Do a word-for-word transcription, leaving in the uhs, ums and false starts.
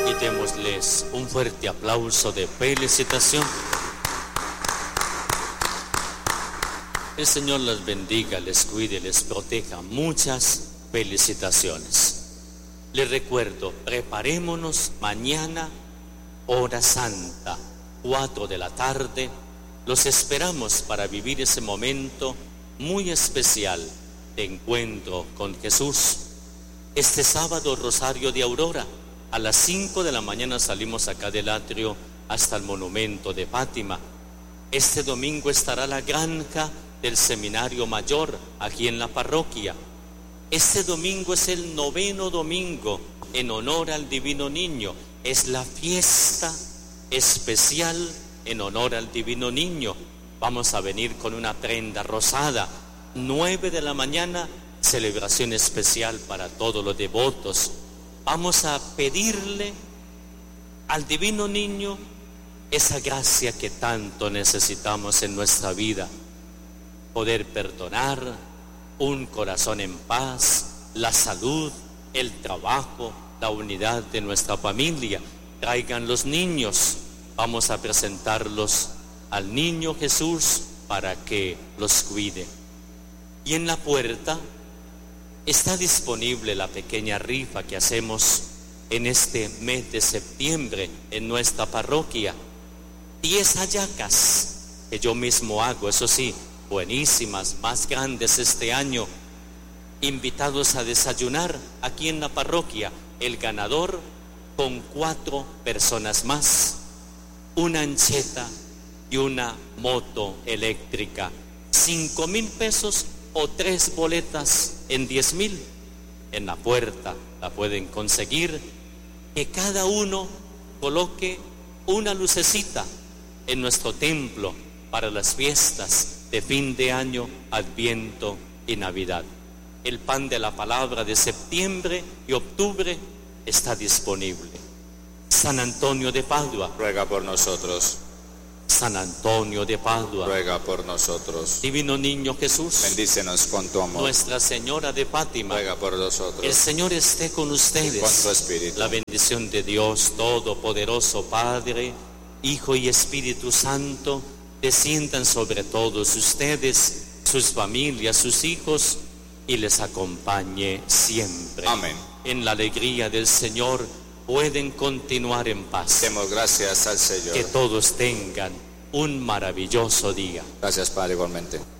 y démosles un fuerte aplauso de felicitación. El Señor les bendiga, les cuide, les proteja. Muchas felicitaciones. Les recuerdo, preparémonos mañana, hora santa, cuatro de la tarde. Los esperamos para vivir ese momento muy especial de encuentro con Jesús. Este sábado, Rosario de Aurora, a las cinco de la mañana salimos acá del atrio hasta el monumento de Fátima. Este domingo estará la granja del Seminario Mayor aquí en la parroquia. Este domingo es el noveno domingo en honor al Divino Niño. Es la fiesta especial en honor al Divino Niño. Vamos a venir con una prenda rosada. Nueve de la mañana, celebración especial para todos los devotos. Vamos a pedirle al Divino Niño esa gracia que tanto necesitamos en nuestra vida. Poder perdonar, un corazón en paz, la salud, el trabajo, la unidad de nuestra familia. Traigan los niños, vamos a presentarlos al niño Jesús para que los cuide. Y en la puerta está disponible la pequeña rifa que hacemos en este mes de septiembre en nuestra parroquia. Diez hallacas que yo mismo hago, eso sí, buenísimas, más grandes este año. Invitados a desayunar aquí en la parroquia. El ganador con cuatro personas más. Una ancheta y una moto eléctrica. Cinco mil pesos o tres boletas en diez mil. En la puerta la pueden conseguir. Que cada uno coloque una lucecita en nuestro templo para las fiestas de fin de año, Adviento y Navidad. El pan de la palabra de septiembre y octubre está disponible. San Antonio de Padua, ruega por nosotros. San Antonio de Padua, ruega por nosotros. Divino Niño Jesús, bendícenos con tu amor. Nuestra Señora de Fátima, ruega por nosotros. El Señor esté con ustedes. Con tu espíritu. La bendición de Dios Todopoderoso, Padre, Hijo y Espíritu Santo, desciendan sobre todos ustedes, sus familias, sus hijos, y les acompañe siempre. Amén. En la alegría del Señor pueden continuar en paz. Demos gracias al Señor. Que todos tengan un maravilloso día. Gracias, Padre, igualmente.